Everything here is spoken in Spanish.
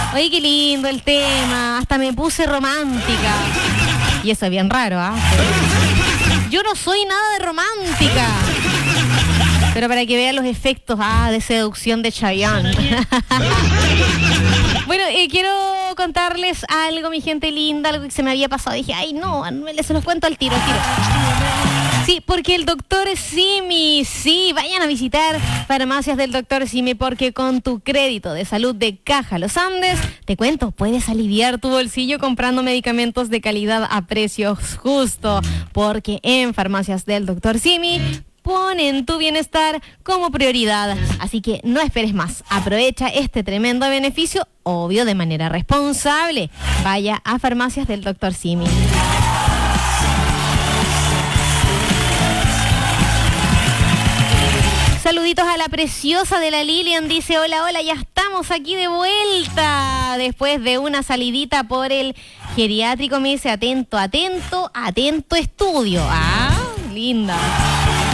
Oye, qué lindo el tema. Hasta me puse romántica. Y eso es bien raro, ¿ah? Yo no soy nada de romántica. Pero para que vean los efectos de seducción de Chayanne. Bueno, quiero contarles algo, mi gente linda, algo que se me había pasado. Dije, ay, no, se los cuento al tiro. Sí, porque el Dr. Simi, sí, vayan a visitar farmacias del Dr. Simi porque con tu crédito de salud de Caja Los Andes, te cuento, puedes aliviar tu bolsillo comprando medicamentos de calidad a precios justos, porque en farmacias del Dr. Simi ponen tu bienestar como prioridad. Así que no esperes más. Aprovecha este tremendo beneficio, obvio de manera responsable. Vaya a farmacias del Dr. Simi. Saluditos a la preciosa de la Lilian, dice hola, ya estamos aquí de vuelta después de una salidita por el geriátrico. Me dice atento estudio. Linda.